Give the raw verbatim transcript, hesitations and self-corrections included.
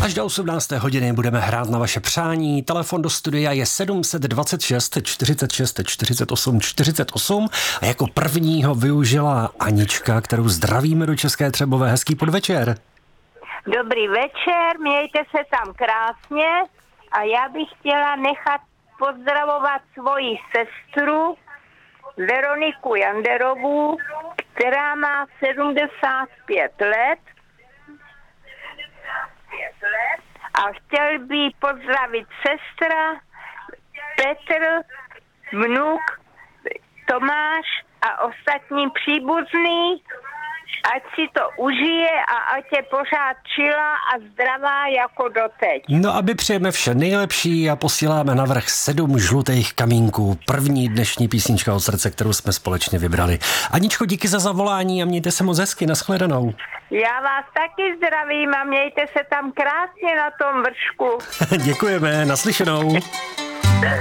Až do osmnácté hodiny budeme hrát na vaše přání. Telefon do studia je sedm set dvacet šest čtyřicet šest čtyřicet osm čtyřicet osm a jako prvního využila Anička, kterou zdravíme do České Třebové. Hezký podvečer. Dobrý večer, mějte se tam krásně a já bych chtěla nechat pozdravovat svoji sestru Veroniku Janderovou, která má sedmdesát pět let a chtěl by pozdravit sestra, Petr, vnuk, Tomáš a ostatní příbuzní, ať si to užije a ať je pořád čila a zdravá jako doteď. No, aby přejeme vše nejlepší a posíláme navrch sedm žlutých kamínků. První dnešní písnička od srdce, kterou jsme společně vybrali. Aničko, díky za zavolání a mějte se moc hezky. Nashledanou. Já vás taky zdravím a mějte se tam krásně na tom vršku. Děkujeme, naslyšenou.